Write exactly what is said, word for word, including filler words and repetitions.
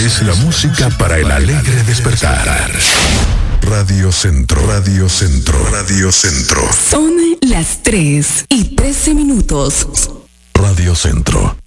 es la música para el alegre despertar. Radio Centro, Radio Centro, Radio Centro. Son las tres y trece minutos. Radio Centro.